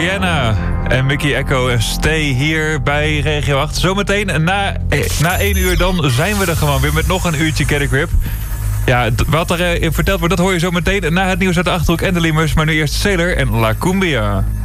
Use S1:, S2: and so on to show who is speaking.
S1: Rihanna en Mickey Echo en Stay hier bij Regio 8. Zometeen na 1 uur dan zijn we er gewoon weer met nog een uurtje Get a Grip. Ja, wat er verteld wordt, dat hoor je zo meteen na het nieuws uit de Achterhoek en de Limers. Maar nu eerst Sailor en La Cumbia.